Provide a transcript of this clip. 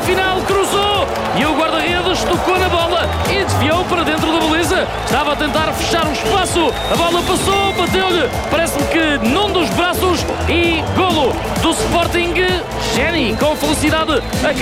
final, cruzou e o guarda-redes tocou na bola e desviou para dentro da baliza. Estava a tentar fechar o espaço, a bola passou, bateu-lhe, parece-me que num dos braços e golo do Sporting. Jenny com felicidade.